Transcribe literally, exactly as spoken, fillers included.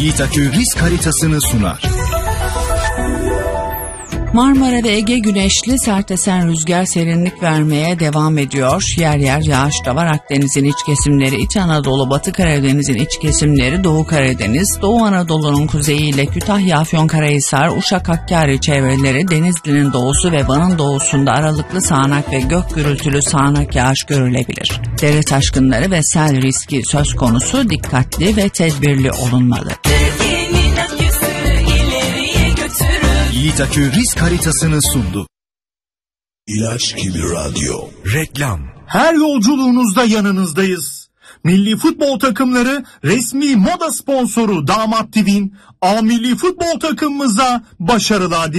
Yiğit Akü risk haritasını sunar. Marmara ve Ege güneşli, sert esen rüzgar serinlik vermeye devam ediyor. Yer yer yağış da var. Akdeniz'in iç kesimleri, İç Anadolu, Batı Karadeniz'in iç kesimleri, Doğu Karadeniz, Doğu Anadolu'nun kuzeyiyle Kütahya, Afyonkarahisar, Uşak, Hakkari çevreleri, Denizli'nin doğusu ve Van'ın doğusunda aralıklı sağanak ve gök gürültülü sağanak yağış görülebilir. Dere taşkınları ve sel riski söz konusu, dikkatli ve tedbirli olunmalı. Yiğit Akü risk haritasını sundu. İlaç gibi radyo. Reklam. Her yolculuğunuzda yanınızdayız. Milli futbol takımları resmi moda sponsoru Damat T V'nin A Milli Futbol takımımıza başarılar dileriz.